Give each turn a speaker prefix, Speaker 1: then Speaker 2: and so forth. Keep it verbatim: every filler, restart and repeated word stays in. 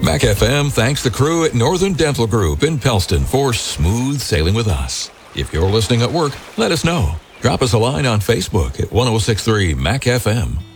Speaker 1: Mac F M thanks the crew at Northern Dental Group in Pellston for smooth sailing with us. If you're listening at work, let us know. Drop us a line on Facebook at ten sixty-three Mac F M.